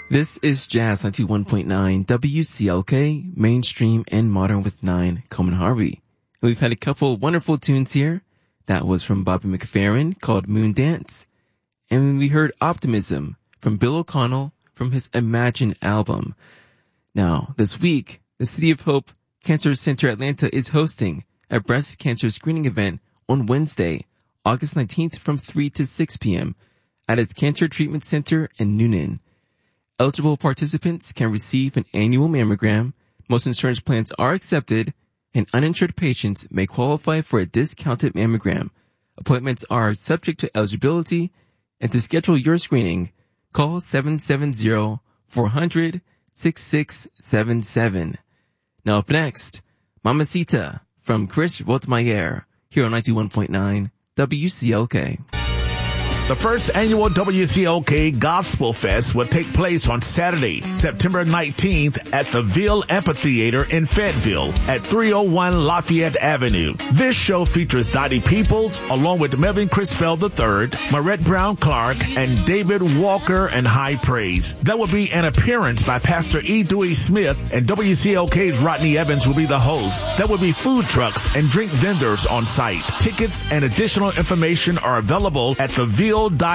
This is Jazz 91.9 WCLK, mainstream and modern with 9, Coleman Harvey. We've had a couple wonderful tunes here. That was from Bobby McFerrin called Moon Dance. And we heard Optimism from Bill O'Connell from his Imagine album. Now, this week, the City of Hope Cancer Center Atlanta is hosting a breast cancer screening event on Wednesday, August 19th from 3 to 6 p.m. at its Cancer Treatment Center in Noonan. Eligible participants can receive an annual mammogram. Most insurance plans are accepted, and uninsured patients may qualify for a discounted mammogram. Appointments are subject to eligibility, and to schedule your screening, call 770-400-6677. Now up next, Mamacita from Chris Rotmeyer here on 91.9 WCLK. The first annual WCLK Gospel Fest will take place on Saturday, September 19th at the Ville Amphitheater in Fayetteville at 301 Lafayette Avenue. This show features Dottie Peoples along with Melvin Crispell III, Marette Brown Clark, and David Walker and High Praise. There will be an appearance by Pastor E. Dewey Smith, and WCLK's Rodney Evans will be the host. There will be food trucks and drink vendors on site. Tickets and additional information are available at the Ville.com